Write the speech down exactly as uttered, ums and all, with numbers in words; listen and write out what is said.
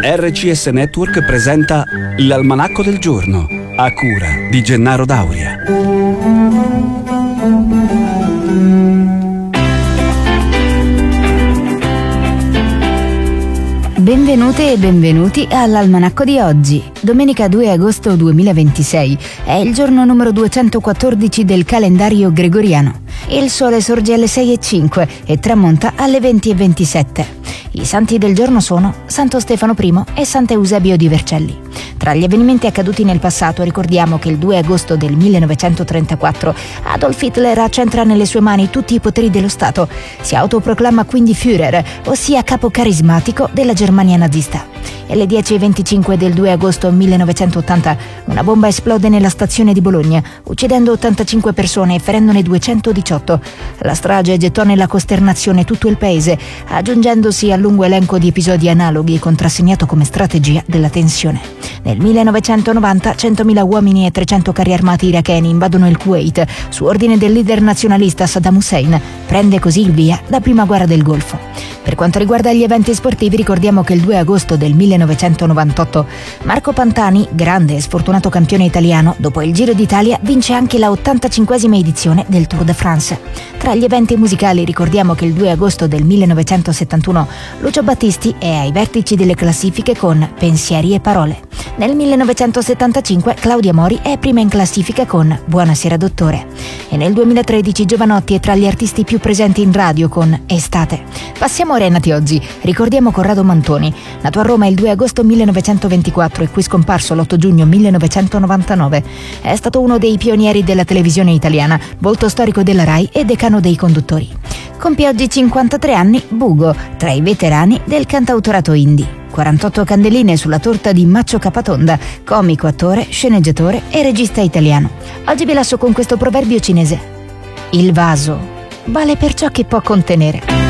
R C S Network presenta l'Almanacco del Giorno, a cura di Gennaro Dauria. Benvenute e benvenuti all'Almanacco di oggi, domenica due agosto duemilaventisei. È il giorno numero duecentoquattordici del calendario gregoriano. Il sole sorge alle sei e cinque e tramonta alle venti e ventisette. I santi del giorno sono Santo Stefano I e Sant'Eusebio di Vercelli. Tra gli avvenimenti accaduti nel passato ricordiamo che il due agosto del millenovecentotrentaquattro Adolf Hitler accentra nelle sue mani tutti i poteri dello Stato. Si autoproclama quindi Führer, ossia capo carismatico della Germania nazista. E alle dieci e venticinque del due agosto millenovecentottanta una bomba esplode nella stazione di Bologna, uccidendo ottantacinque persone e ferendone duecentodiciotto. La strage gettò nella costernazione tutto il paese, aggiungendosi al lungo elenco di episodi analoghi contrassegnato come strategia della tensione. Nel millenovecentonovanta centomila uomini e trecento carri armati iracheni invadono il Kuwait su ordine del leader nazionalista Saddam Hussein. Prende così il via la prima guerra del Golfo. Per quanto riguarda gli eventi sportivi, ricordiamo che il due agosto del millenovecentonovantotto Marco Pantani, grande e sfortunato campione italiano, dopo il Giro d'Italia vince anche la ottantacinquesima edizione del Tour de France. Tra gli eventi musicali ricordiamo che il due agosto del millenovecentosettantuno Lucio Battisti è ai vertici delle classifiche con Pensieri e Parole. Nel millenovecentosettantacinque Claudia Mori è prima in classifica con Buonasera dottore. E nel duemilatredici Giovanotti è tra gli artisti più presenti in radio con Estate. Passiamo ora ai nati oggi. Ricordiamo Corrado Mantoni, nato a Roma il due agosto millenovecentoventiquattro e qui scomparso l'otto giugno millenovecentonovantanove. È stato uno dei pionieri della televisione italiana, volto storico della Rai e decano dei conduttori. Compie oggi cinquantatré anni Bugo, tra i veterani del cantautorato indie. quarantotto candeline sulla torta di Maccio Capatonda, comico, attore, sceneggiatore e regista italiano. Oggi vi lascio con questo proverbio cinese. Il vaso vale per ciò che può contenere.